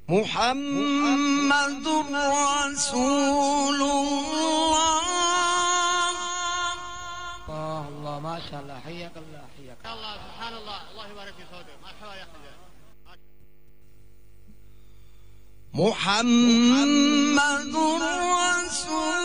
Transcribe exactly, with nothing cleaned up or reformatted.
محمد رسول الله. الله الله ما شاء الله، حياك الله حياك الله. سبحان الله، الله يبارك في صوتك. مرحبا يا اخي. محمد رسول